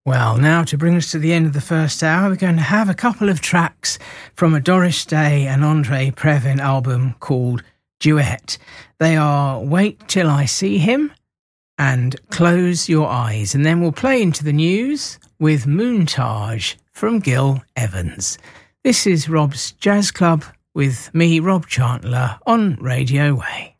Well, now to bring us to the end of the first hour, we're going to have a couple of tracks from a Doris Day and Andre Previn album called Duet. They are Wait Till I See Him and Close Your Eyes, and then we'll play into the news with Moontage from Gil Evans. This is Rob's Jazz Club with me, Rob Chandler, on Radio Way.